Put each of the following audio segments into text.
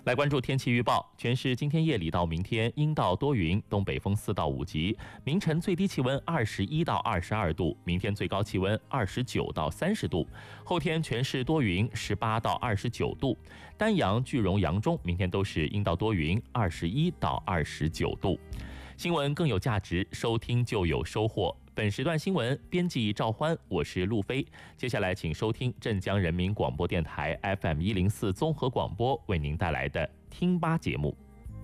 来关注天气预报，全市今天夜里到明天阴到多云，东北风4到5级，明晨最低气温21到22度，明天最高气温29到30度，后天全市多云18到29度，丹阳、句容、扬中明天都是阴到多云21到29度。新闻更有价值，收听就有收获。本时段新闻编辑赵欢，我是路飞。接下来请收听镇江人民广播电台 FM104 综合广播为您带来的听吧节目。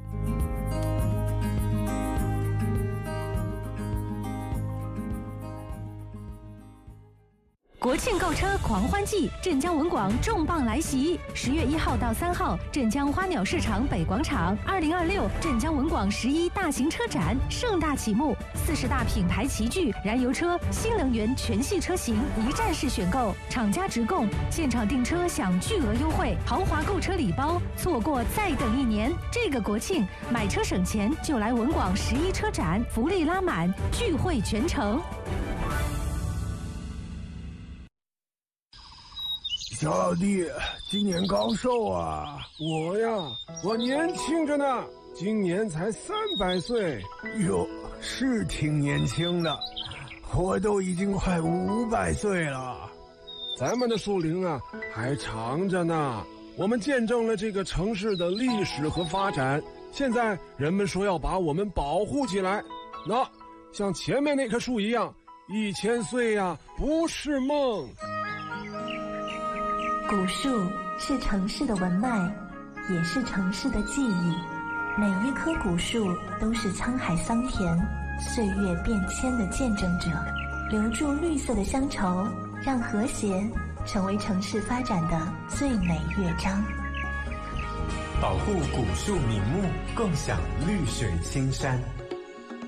国庆购车狂欢季，镇江文广重磅来袭！10月1号到3号，镇江花鸟市场北广场，2026镇江文广11大型车展盛大启幕，40大品牌齐聚，燃油车、新能源全系车型一站式选购，厂家直供，现场订车享巨额优惠，豪华购车礼包，错过再等1年。这个国庆买车省钱就来文广11车展，福利拉满，聚会全城。 小老弟，今年高寿啊？ 我年轻着呢，今年才300岁。 哟，是挺年轻的，我都已经快500岁了。 咱们的树龄啊还长着呢，我们见证了这个城市的历史和发展，现在人们说要把我们保护起来，那像前面那棵树一样，1000岁呀不是梦。 古树是城市的文脉，也是城市的记忆。每一棵古树都是沧海桑田、岁月变迁的见证者，留住绿色的乡愁，让和谐成为城市发展的最美乐章。 保护古树名木，共享绿水青山。